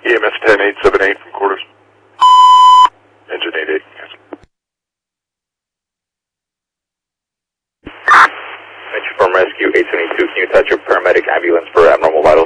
EMS 10878 from quarters. Engine 88. Yes. Metro from Rescue 872, can you touch your paramedic ambulance for abnormal vitals?